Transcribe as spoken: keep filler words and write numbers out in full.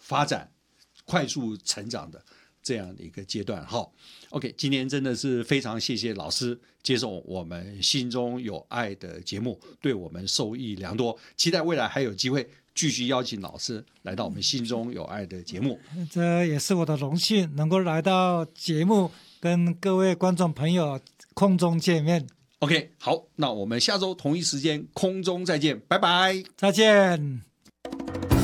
发展、快速成长的这样的一个阶段。好 ，OK， 今天真的是非常谢谢老师接受我们心中有爱的节目，对我们受益良多。期待未来还有机会继续邀请老师来到我们心中有爱的节目。 这也是我的荣幸，能够来到节目，跟各位观众朋友空中见面。 OK， 好，那我们下周同一时间空中再见，拜拜， 再见。